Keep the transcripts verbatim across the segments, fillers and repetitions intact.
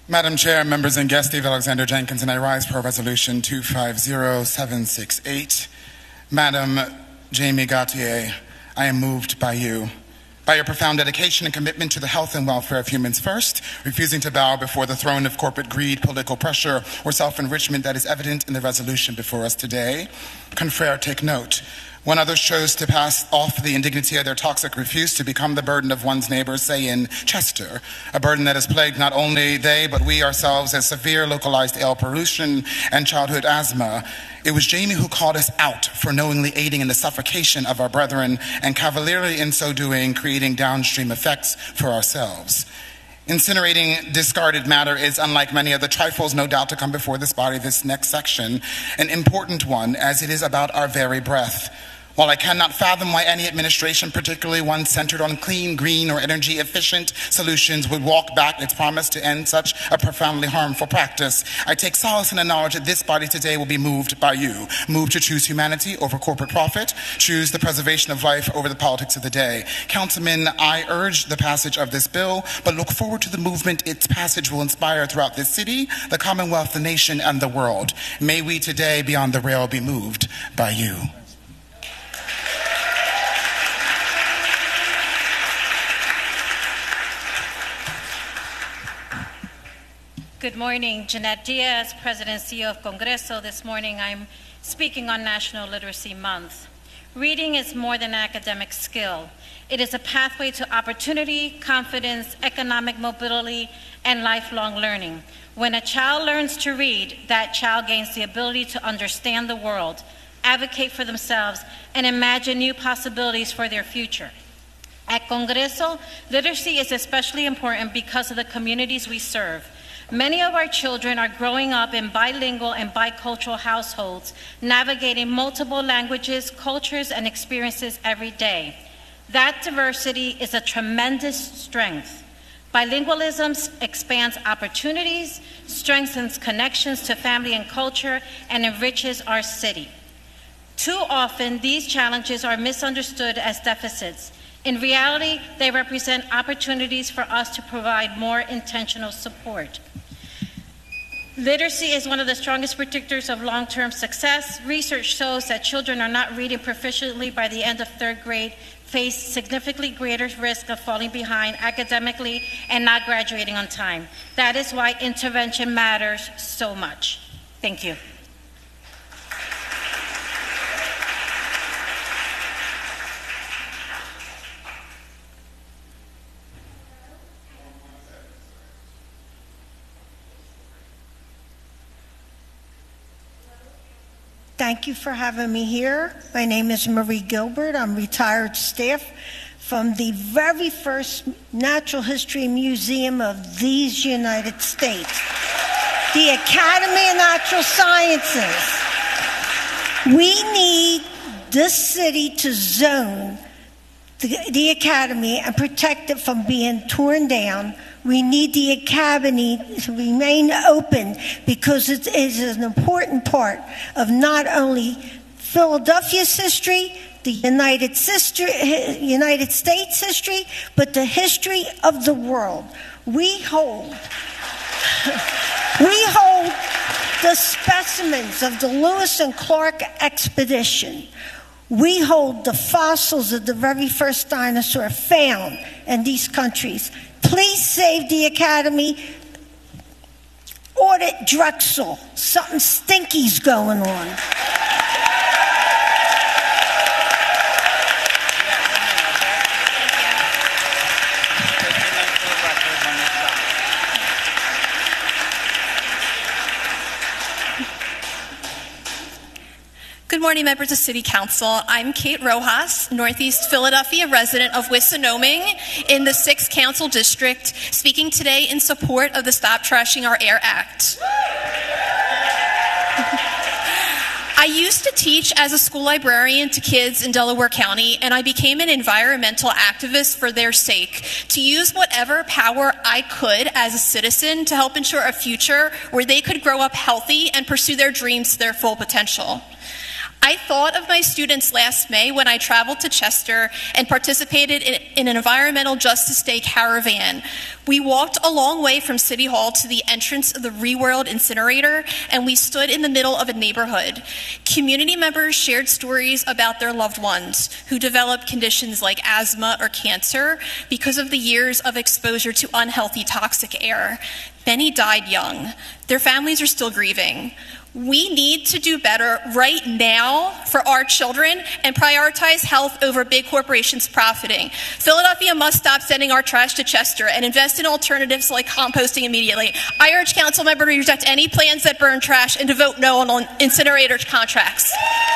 Madam Chair, members and guests, Steve Alexander Jenkins, and I rise per Resolution two five zero seven six eight. Madam Jamie Gauthier, I am moved by you, by your profound dedication and commitment to the health and welfare of humans first, refusing to bow before the throne of corporate greed, political pressure, or self-enrichment that is evident in the resolution before us today. Confrere, take note. When others chose to pass off the indignity of their toxic refuse to become the burden of one's neighbors, say in Chester, a burden that has plagued not only they, but we ourselves as severe localized air pollution and childhood asthma, it was Jamie who called us out for knowingly aiding in the suffocation of our brethren and cavalierly in so doing creating downstream effects for ourselves. Incinerating discarded matter is, unlike many other trifles no doubt to come before this body, this next section, an important one as it is about our very breath. While I cannot fathom why any administration, particularly one centered on clean, green, or energy-efficient solutions, would walk back its promise to end such a profoundly harmful practice, I take solace in the knowledge that this body today will be moved by you, moved to choose humanity over corporate profit, choose the preservation of life over the politics of the day. Councilmen, I urge the passage of this bill, but look forward to the movement its passage will inspire throughout this city, the Commonwealth, the nation, and the world. May we today, beyond the rail, be moved by you. Good morning, Jeanette Diaz, President and C E O of Congreso. This morning I'm speaking on National Literacy Month. Reading is more than an academic skill. It is a pathway to opportunity, confidence, economic mobility, and lifelong learning. When a child learns to read, that child gains the ability to understand the world, advocate for themselves, and imagine new possibilities for their future. At Congreso, literacy is especially important because of the communities we serve. Many of our children are growing up in bilingual and bicultural households, navigating multiple languages, cultures, and experiences every day. That diversity is a tremendous strength. Bilingualism expands opportunities, strengthens connections to family and culture, and enriches our city. Too often, these challenges are misunderstood as deficits. In reality, they represent opportunities for us to provide more intentional support. Literacy is one of the strongest predictors of long-term success. Research shows that children are not reading proficiently by the end of third grade face significantly greater risk of falling behind academically and not graduating on time. That is why intervention matters so much. Thank you. Thank you for having me here. My name is Marie Gilbert. I'm retired staff from the very first Natural History Museum of these United States, the Academy of Natural Sciences. We need this city to zone the, the Academy and protect it from being torn down. We need the Academy to remain open because it is an important part of not only Philadelphia's history, the United, Sister, United States history, but the history of the world. We hold, we hold the specimens of the Lewis and Clark expedition. We hold the fossils of the very first dinosaur found in these countries. Please save the Academy. Audit Drexel. Something stinky's going on. Good morning, members of City Council. I'm Kate Rojas, Northeast Philadelphia resident of Wissinoming in the sixth Council District, speaking today in support of the Stop Trashing Our Air Act. I used to teach as a school librarian to kids in Delaware County, and I became an environmental activist for their sake, to use whatever power I could as a citizen to help ensure a future where they could grow up healthy and pursue their dreams to their full potential. I thought of my students last May when I traveled to Chester and participated in, in an environmental justice day caravan. We walked a long way from City Hall to the entrance of the Reworld incinerator, and we stood in the middle of a neighborhood. Community members shared stories about their loved ones who developed conditions like asthma or cancer because of the years of exposure to unhealthy toxic air. Many died young. Their families are still grieving. We need to do better right now for our children and prioritize health over big corporations profiting. Philadelphia must stop sending our trash to Chester and invest in alternatives like composting immediately. I urge council members to reject any plans that burn trash and to vote no on incinerator contracts.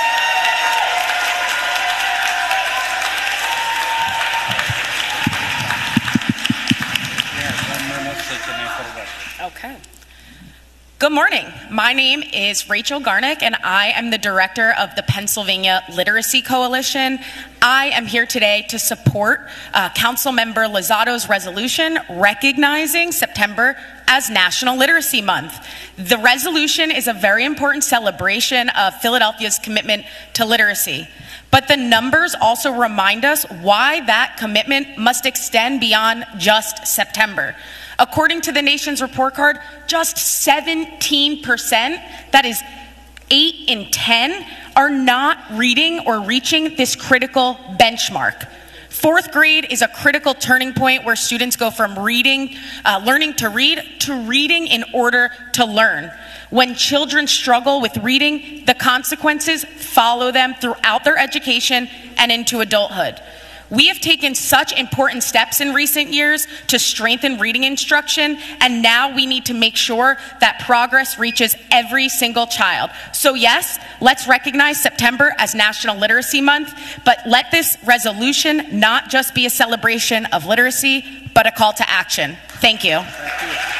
Okay. Good morning. My name is Rachel Garnick, and I am the director of the Pennsylvania Literacy Coalition. I am here today to support uh, Councilmember Lozato's resolution recognizing September as National Literacy Month. The resolution is a very important celebration of Philadelphia's commitment to literacy. But the numbers also remind us why that commitment must extend beyond just September. According to the nation's report card, just seventeen percent, that is eight in ten, are not reading or reaching this critical benchmark. Fourth grade is a critical turning point where students go from reading, uh, learning to read, to reading in order to learn. When children struggle with reading, the consequences follow them throughout their education and into adulthood. We have taken such important steps in recent years to strengthen reading instruction, and now we need to make sure that progress reaches every single child. So yes, let's recognize September as National Literacy Month, but let this resolution not just be a celebration of literacy, but a call to action. Thank you. Thank you.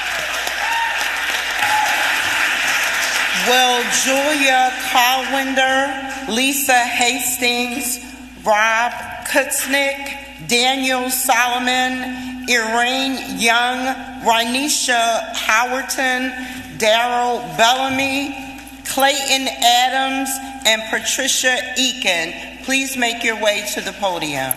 Will Julia Caldwender, Lisa Hastings, Rob Kutznick, Daniel Solomon, Irene Young, Rhanisha Howerton, Daryl Bellamy, Clayton Adams, and Patricia Eakin please make your way to the podium?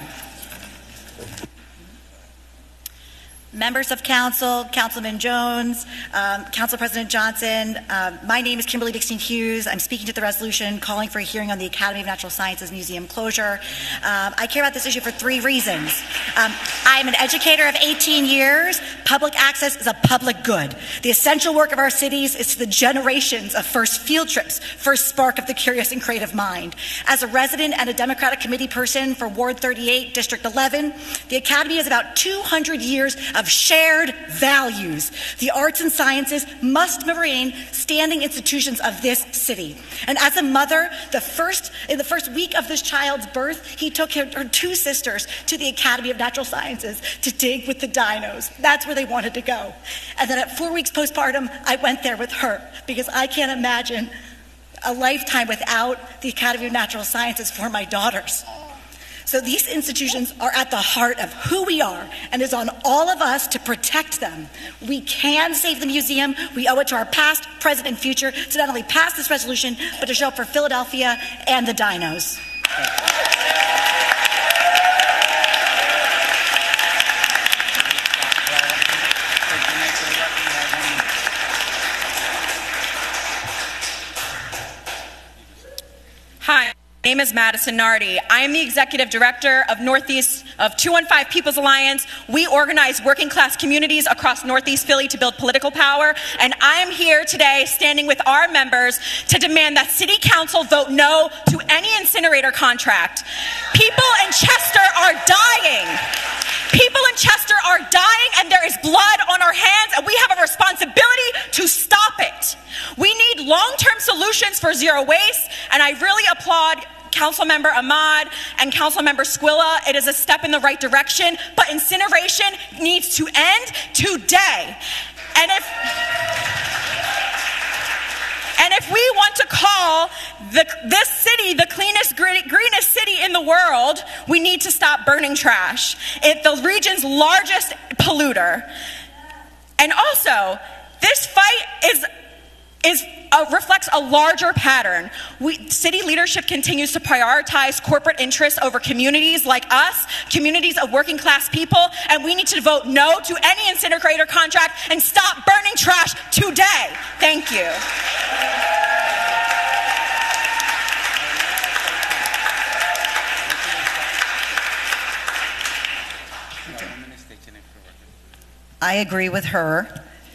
Members of Council, Councilman Jones, um, Council President Johnson, um, my name is Kimberly Dixon Hughes. I'm speaking to the resolution calling for a hearing on the Academy of Natural Sciences Museum closure. Um, I care about this issue for three reasons. Um, I'm an educator of eighteen years. Public access is a public good. The essential work of our cities is to the generations of first field trips, first spark of the curious and creative mind. As a resident and a Democratic committee person for Ward thirty-eight, District eleven, the Academy is about two hundred years of shared values. The arts and sciences must remain standing institutions of this city. And as a mother, the first, in the first week of this child's birth, he took her, her two sisters to the Academy of Natural Sciences to dig with the dinos. That's where they wanted to go. And then at four weeks postpartum, I went there with her because I can't imagine a lifetime without the Academy of Natural Sciences for my daughters. So these institutions are at the heart of who we are, and it's on all of us to protect them. We can save the museum. We owe it to our past, present, and future to not only pass this resolution, but to show up for Philadelphia and the dinos. Hi. My name is Madison Nardi. I am the executive director of Northeast of two one five People's Alliance. We organize working class communities across Northeast Philly to build political power. And I am here today standing with our members to demand that City Council vote no to any incinerator contract. People in Chester are dying. People in Chester are dying, and there is blood on our hands, and we have a responsibility to stop it. We need long-term solutions for zero waste, and I really applaud Councilmember Ahmad and Councilmember Squilla. It is a step in the right direction, but incineration needs to end today. And if... And if we want to call the, this city the cleanest, greenest city in the world, we need to stop burning trash. It's the region's largest polluter. And also, this fight is is uh, reflects a larger pattern. We, city leadership continues to prioritize corporate interests over communities like us, communities of working class people, and we need to vote no to any incinerator contract and stop burning trash today. Thank you. I agree with her.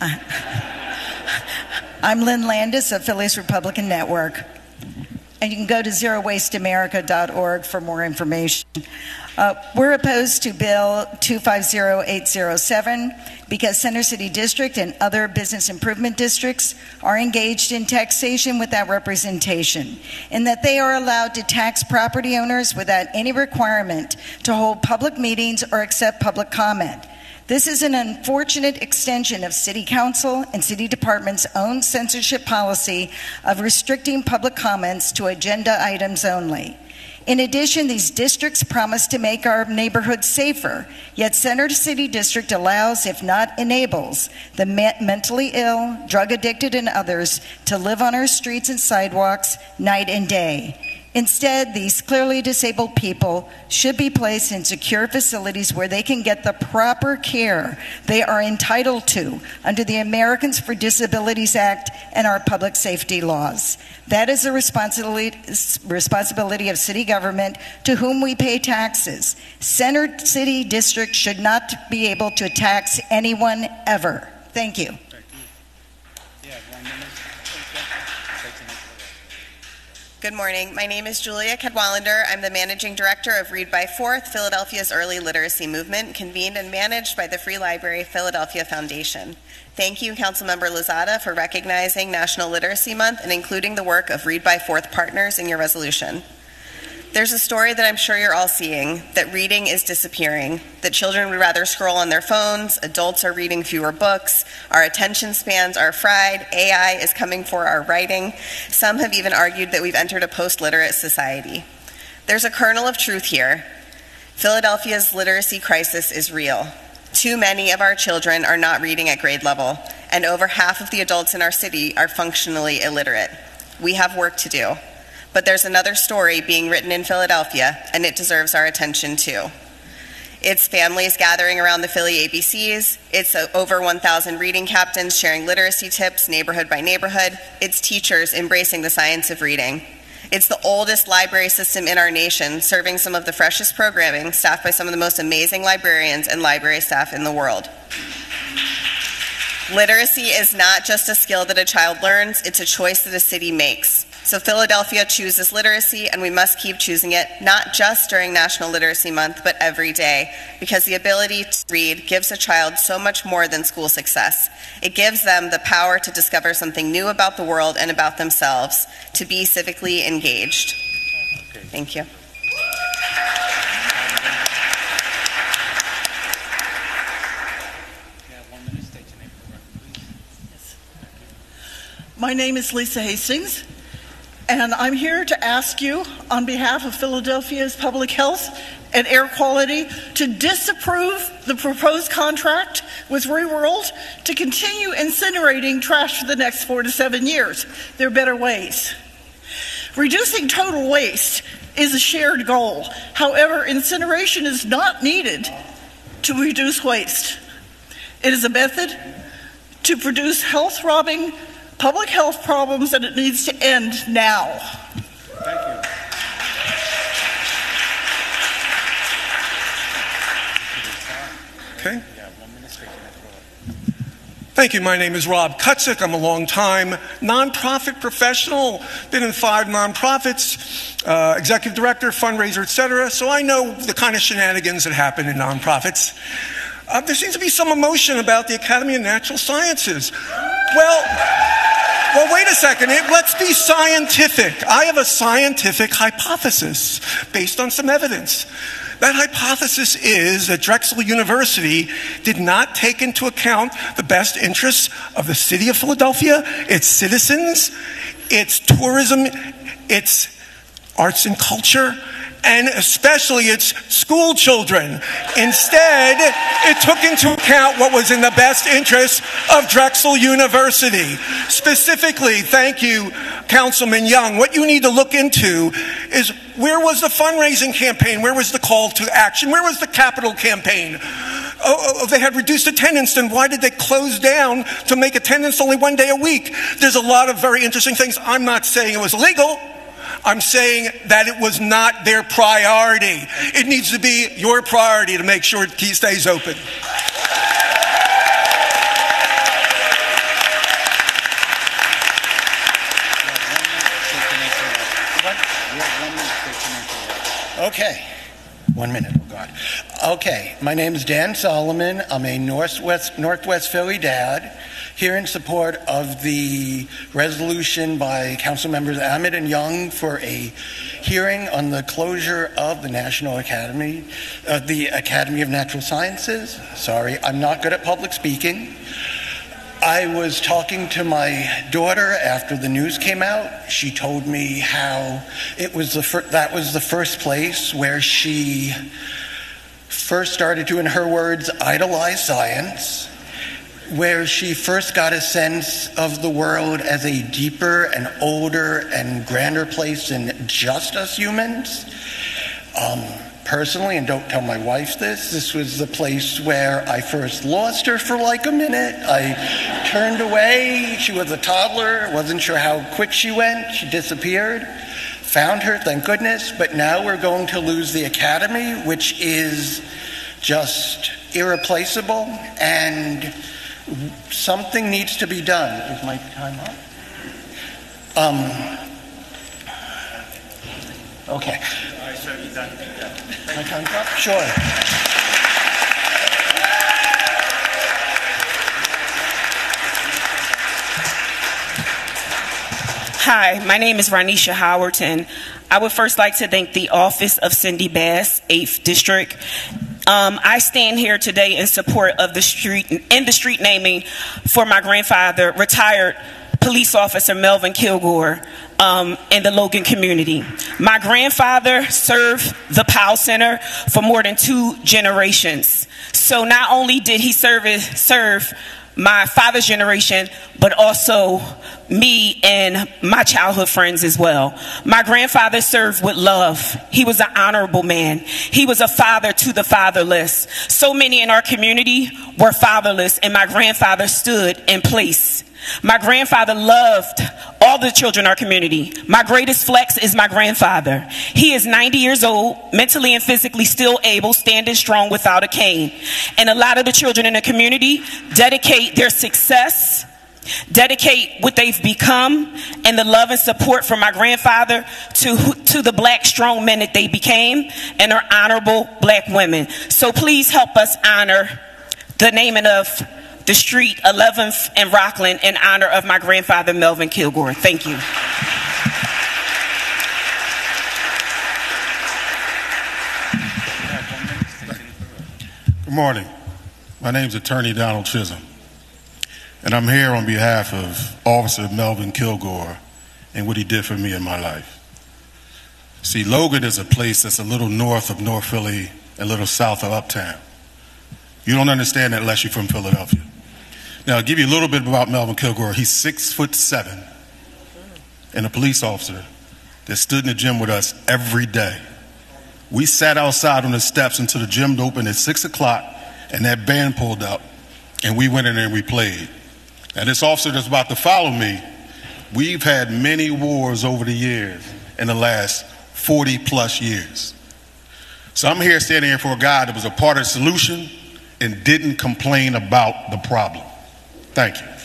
I'm Lynn Landis of Philly's Republican Network. And you can go to zero waste america dot org for more information. Uh, we're opposed to Bill two five zero eight zero seven because Center City District and other business improvement districts are engaged in taxation without representation, and that they are allowed to tax property owners without any requirement to hold public meetings or accept public comment. This is an unfortunate extension of City Council and City Department's own censorship policy of restricting public comments to agenda items only. In addition, these districts promise to make our neighborhoods safer, yet Center City District allows, if not enables, the me- mentally ill, drug addicted, and others to live on our streets and sidewalks night and day. Instead, these clearly disabled people should be placed in secure facilities where they can get the proper care they are entitled to under the Americans for Disabilities Act and our public safety laws. That is a responsibility, responsibility of city government to whom we pay taxes. Center City District should not be able to tax anyone ever. Thank you. Good morning. My name is Julia Cadwallander. I'm the Managing Director of Read by Fourth, Philadelphia's early literacy movement, convened and managed by the Free Library Philadelphia Foundation. Thank you, Councilmember Lozada, for recognizing National Literacy Month and including the work of Read by Fourth partners in your resolution. There's a story that I'm sure you're all seeing, that reading is disappearing, that children would rather scroll on their phones, adults are reading fewer books, our attention spans are fried, A I is coming for our writing. Some have even argued that we've entered a post-literate society. There's a kernel of truth here. Philadelphia's literacy crisis is real. Too many of our children are not reading at grade level, and over half of the adults in our city are functionally illiterate. We have work to do. But there's another story being written in Philadelphia, and it deserves our attention too. It's families gathering around the Philly A B Cs. It's over one thousand reading captains sharing literacy tips neighborhood by neighborhood. It's teachers embracing the science of reading. It's the oldest library system in our nation, serving some of the freshest programming, staffed by some of the most amazing librarians and library staff in the world. Literacy is not just a skill that a child learns, it's a choice that a city makes. So Philadelphia chooses literacy, and we must keep choosing it, not just during National Literacy Month, but every day, because the ability to read gives a child so much more than school success. It gives them the power to discover something new about the world and about themselves, to be civically engaged. Thank you. My name is Lisa Hastings, and I'm here to ask you, on behalf of Philadelphia's public health and air quality, to disapprove the proposed contract with ReWorld to continue incinerating trash for the next four to seven years. There are better ways. Reducing total waste is a shared goal. However, incineration is not needed to reduce waste. It is a method to produce health-robbing public health problems, and it needs to end now. Thank you. Okay. Thank you. My name is Rob Kutzik. I'm a long-time nonprofit professional, been in five nonprofits, uh, executive director, fundraiser, et cetera. So I know the kind of shenanigans that happen in nonprofits. Uh, there seems to be some emotion about the Academy of Natural Sciences. Well, well, wait a second. It, let's be scientific. I have a scientific hypothesis based on some evidence. That hypothesis is that Drexel University did not take into account the best interests of the city of Philadelphia, its citizens, its tourism, its arts and culture, and especially its school children. Instead, it took into account what was in the best interest of Drexel University. Specifically, thank you, Councilman Young, what you need to look into is where was the fundraising campaign? Where was the call to action? Where was the capital campaign? Oh, they had reduced attendance, then why did they close down to make attendance only one day a week? There's a lot of very interesting things. I'm not saying it was illegal. I'm saying that it was not their priority. It needs to be your priority to make sure it stays open. Okay. One minute, oh God. Okay, my name is Dan Solomon. I'm a Northwest, Northwest Philly dad here in support of the resolution by Council members Ahmed and Young for a hearing on the closure of the National Academy, uh, the Academy of Natural Sciences. Sorry, I'm not good at public speaking. I was talking to my daughter after the news came out. She told me how it was the fir- that was the first place where she first started to, in her words, idolize science, where she first got a sense of the world as a deeper and older and grander place than just us humans. Um, Personally, and don't tell my wife this, this was the place where I first lost her for like a minute. I turned away. She was a toddler. Wasn't sure how quick she went. She disappeared. Found her, thank goodness. But now we're going to lose the academy, which is just irreplaceable. And something needs to be done. Is my time up? Um, okay. My time's up? Sure. Hi, my name is Ronisha Howerton. I would first like to thank the Office of Cindy Bass, eighth District. Um, I stand here today in support of the street, in the street naming for my grandfather, retired police officer Melvin Kilgore, um, in the Logan community. My grandfather served the Powell Center for more than two generations. So not only did he serve, serve my father's generation, but also me and my childhood friends as well. My grandfather served with love. He was an honorable man. He was a father to the fatherless. So many in our community were fatherless, and my grandfather stood in place. My grandfather loved all the children in our community. My greatest flex is my grandfather. He is ninety years old, mentally and physically still able, standing strong without a cane. And a lot of the children in the community dedicate their success, dedicate what they've become, and the love and support from my grandfather to, to the black strong men that they became and are honorable black women. So please help us honor the naming of the street eleventh and Rockland in honor of my grandfather, Melvin Kilgore. Thank you. Good morning. My name is Attorney Donald Chisholm, and I'm here on behalf of Officer Melvin Kilgore and what he did for me in my life. See, Logan is a place that's a little north of North Philly, a little south of Uptown. You don't understand that unless you're from Philadelphia. Now, I'll give you a little bit about Melvin Kilgore. He's six foot seven and a police officer that stood in the gym with us every day. We sat outside on the steps until the gym opened at six o'clock and that band pulled up and we went in there and we played. Now, this officer that's about to follow me, we've had many wars over the years in the last forty plus years. So I'm here standing here for a guy that was a part of the solution and didn't complain about the problem. Thank you.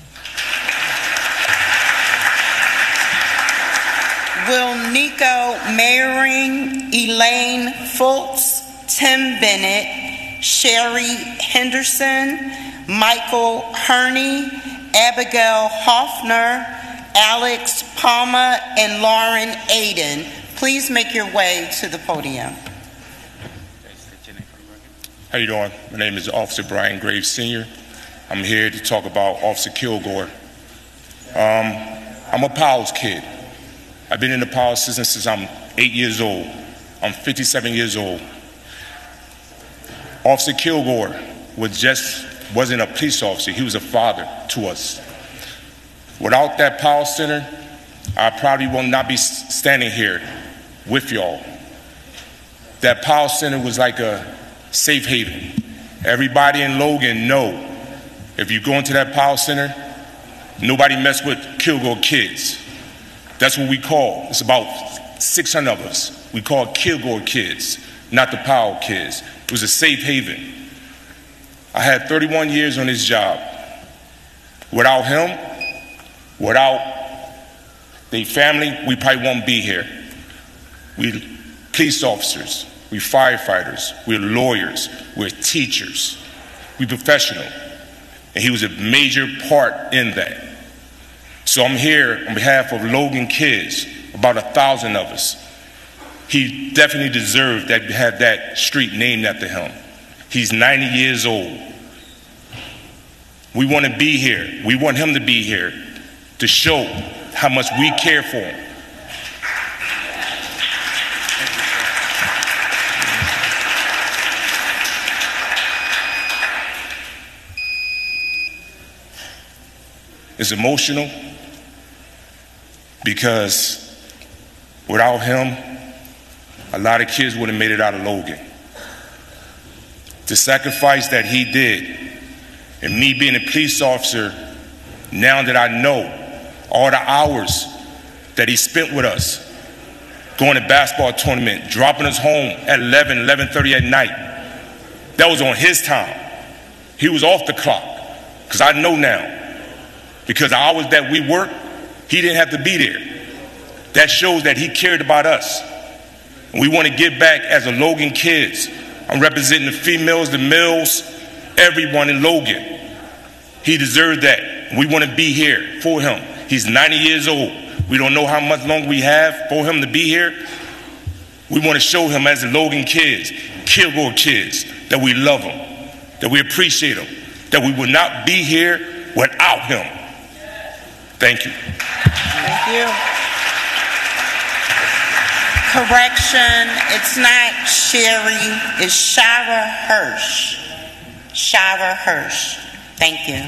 Will Nico Mayring, Elaine Fultz, Tim Bennett, Sherry Henderson, Michael Herney, Abigail Hoffner, Alex Palmer, and Lauren Aiden please make your way to the podium? How you doing? My name is Officer Brian Graves Senior I'm here to talk about Officer Kilgore. Um, I'm a Powell's kid. I've been in the Powell system since I'm eight years old. I'm fifty-seven years old. Officer Kilgore was just, wasn't a police officer, he was a father to us. Without that Powell Center, I probably will not be standing here with y'all. That Powell Center was like a safe haven. Everybody in Logan know if you go into that Powell Center, nobody mess with Kilgore kids. That's what we call. It's about six hundred of us. We call Kilgore kids, not the Powell kids. It was a safe haven. I had thirty-one years on this job. Without him, without the family, we probably won't be here. We police officers, we firefighters, we're lawyers, we're teachers, we professional. And he was a major part in that. So I'm here on behalf of Logan kids, about a thousand of us. He definitely deserved that have that street named after him. He's ninety years old. We want to be here. We want him to be here to show how much we care for him. It's emotional because without him, a lot of kids wouldn't have made it out of Logan. The sacrifice that he did, and me being a police officer, now that I know all the hours that he spent with us, going to basketball tournament, dropping us home at eleven, eleven thirty at night, that was on his time. He was off the clock, because I know now, because the hours that we worked, he didn't have to be there. That shows that he cared about us. And we want to give back as a Logan kids. I'm representing the females, the males, everyone in Logan. He deserved that. We want to be here for him. He's ninety years old. We don't know how much longer we have for him to be here. We want to show him as the Logan kids, Kilgore kids, that we love him, that we appreciate him, that we would not be here without him. Thank you. Thank you. Correction, it's not Sherry, it's Shara Hirsch. Shara Hirsch. Thank you.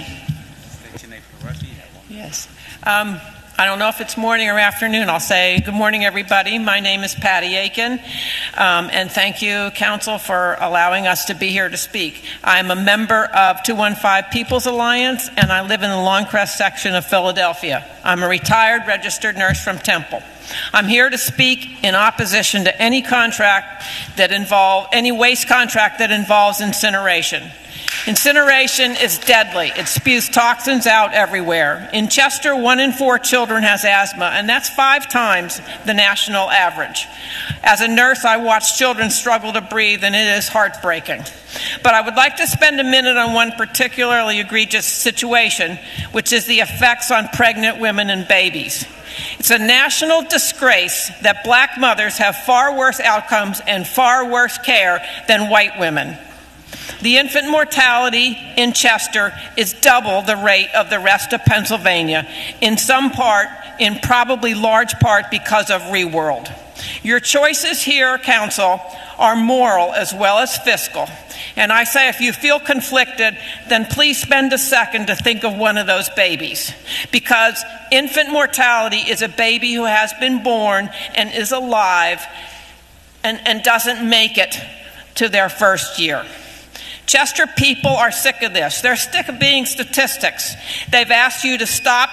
Yes. Um, I don't know if it's morning or afternoon. I'll say good morning, everybody. My name is Patty Aiken, um, and thank you, Council, for allowing us to be here to speak. I'm a member of two one five People's Alliance, and I live in the Longcrest section of Philadelphia. I'm a retired registered nurse from Temple. I'm here to speak in opposition to any contract that involve, any waste contract that involves incineration. Incineration is deadly. It spews toxins out everywhere. In Chester, one in four children has asthma, and that's five times the national average. As a nurse, I watch children struggle to breathe, and it is heartbreaking. But I would like to spend a minute on one particularly egregious situation, which is the effects on pregnant women and babies. It's a national disgrace that black mothers have far worse outcomes and far worse care than white women. The infant mortality in Chester is double the rate of the rest of Pennsylvania, in some part, in probably large part because of ReWorld. Your choices here, Council, are moral as well as fiscal. And I say if you feel conflicted, then please spend a second to think of one of those babies. Because infant mortality is a baby who has been born and is alive and, and doesn't make it to their first year. Chester people are sick of this. They're sick of being statistics. They've asked you to stop,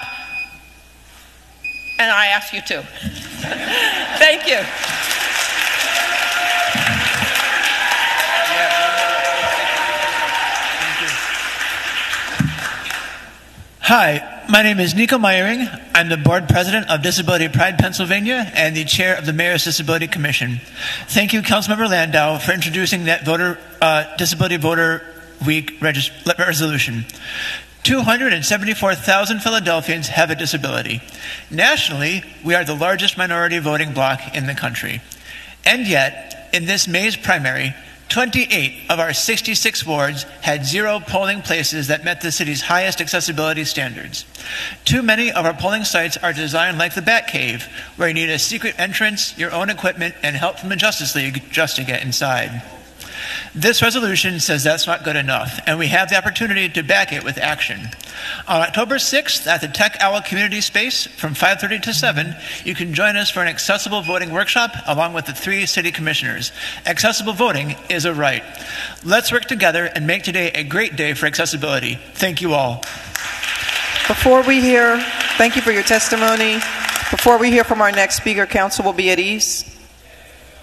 and I ask you to. Thank you. Hi, my name is Nico Meyering. I'm the board president of Disability Pride Pennsylvania and the chair of the Mayor's Disability Commission. Thank you, Councilmember Landau, for introducing that voter uh, Disability Voter Week regis- resolution. two hundred seventy-four thousand Philadelphians have a disability. Nationally, we are the largest minority voting bloc in the country. And yet, in this May's primary, twenty-eight of our sixty-six wards had zero polling places that met the city's highest accessibility standards. Too many of our polling sites are designed like the Batcave, where you need a secret entrance, your own equipment, and help from the Justice League just to get inside. This resolution says that's not good enough, and we have the opportunity to back it with action. On October sixth at the Tech Owl Community Space from five thirty to seven, you can join us for an accessible voting workshop along with the three city commissioners. Accessible voting is a right. Let's work together and make today a great day for accessibility. Thank you all. Before we hear, thank you for your testimony. Before we hear from our next speaker, council will be at ease.